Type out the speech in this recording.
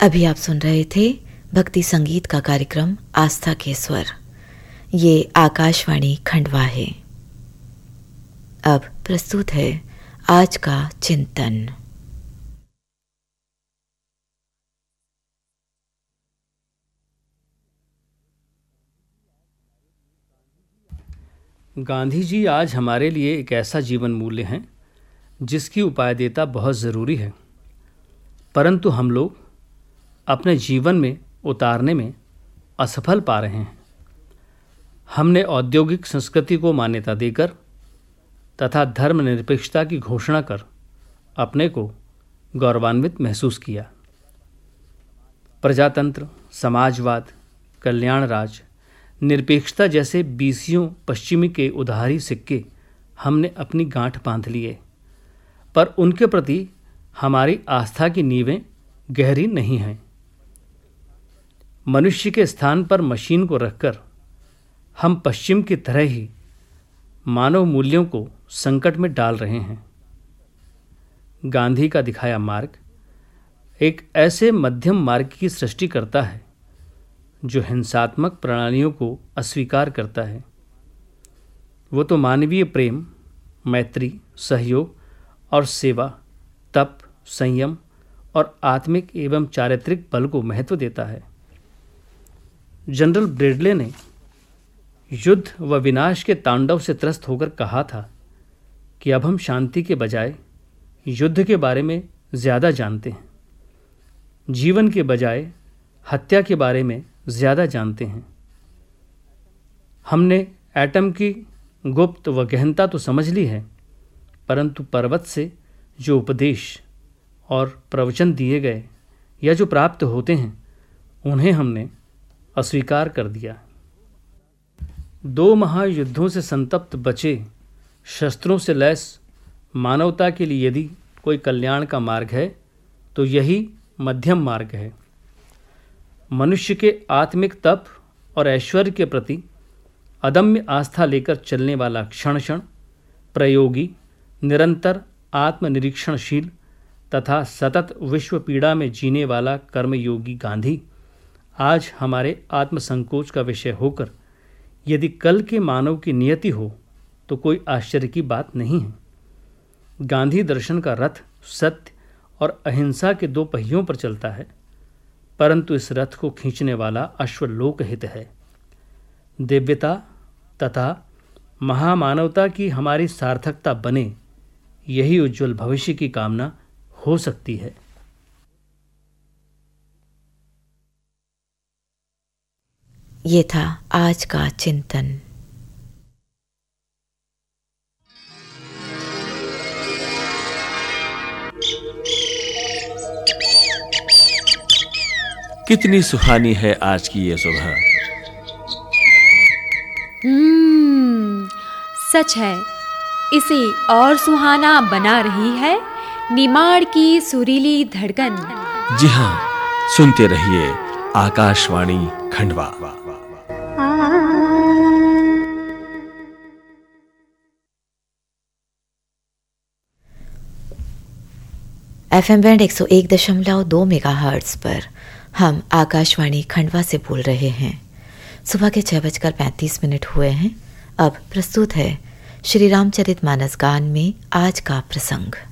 अभी आप सुन रहे थे भक्ति संगीत का कार्यक्रम आस्था के स्वर। ये आकाशवाणी खंडवा है। अब प्रस्तुत है आज का चिंतन। गांधी जी आज हमारे लिए एक ऐसा जीवन मूल्य हैं जिसकी उपादेयता बहुत ज़रूरी है, परंतु हम लोग अपने जीवन में उतारने में असफल पा रहे हैं। हमने औद्योगिक संस्कृति को मान्यता देकर तथा धर्मनिरपेक्षता की घोषणा कर अपने को गौरवान्वित महसूस किया। प्रजातंत्र, समाजवाद, कल्याण राज, निरपेक्षता जैसे बीसियों पश्चिमी के उधारी सिक्के हमने अपनी गांठ बांध लिए, पर उनके प्रति हमारी आस्था की नींवें गहरी नहीं हैं। मनुष्य के स्थान पर मशीन को रखकर हम पश्चिम की तरह ही मानव मूल्यों को संकट में डाल रहे हैं। गांधी का दिखाया मार्ग एक ऐसे मध्यम मार्ग की सृष्टि करता है जो हिंसात्मक प्रणालियों को अस्वीकार करता है। वो तो मानवीय प्रेम, मैत्री, सहयोग और सेवा, तप, संयम और आत्मिक एवं चारित्रिक बल को महत्व देता है। जनरल ब्रेडले ने युद्ध व विनाश के तांडव से त्रस्त होकर कहा था कि अब हम शांति के बजाय युद्ध के बारे में ज़्यादा जानते हैं, जीवन के बजाय हत्या के बारे में ज़्यादा जानते हैं। हमने एटम की गुप्त व गहनता तो समझ ली है, परंतु पर्वत से जो उपदेश और प्रवचन दिए गए या जो प्राप्त होते हैं उन्हें हमने अस्वीकार कर दिया। 2 महायुद्धों से संतप्त बचे शस्त्रों से लैस मानवता के लिए यदि कोई कल्याण का मार्ग है तो यही मध्यम मार्ग है। मनुष्य के आत्मिक तप और ऐश्वर्य के प्रति अदम्य आस्था लेकर चलने वाला क्षण क्षण प्रयोगी, निरंतर आत्मनिरीक्षणशील तथा सतत विश्व पीड़ा में जीने वाला कर्मयोगी गांधी आज हमारे आत्मसंकोच का विषय होकर यदि कल के मानव की नियति हो तो कोई आश्चर्य की बात नहीं है। गांधी दर्शन का रथ सत्य और अहिंसा के 2 पहियों पर चलता है, परंतु इस रथ को खींचने वाला अश्व लोकहित है। दिव्यता तथा महामानवता की हमारी सार्थकता बने, यही उज्जवल भविष्य की कामना हो सकती है। ये था आज का चिंतन। कितनी सुहानी है आज की ये सुबह। सच है, इसे और सुहाना बना रही है निमाड़ की सुरीली धड़कन। जी हाँ, सुनते रहिए Akashvani Khandwa. FM band 101.2 megahertz पर हम आकाशवाणी खंडवा से बोल रहे हैं। सुबह के 6:35 हुए हैं। अब प्रस्तुत है श्री रामचरितमानस गान में आज का प्रसंग।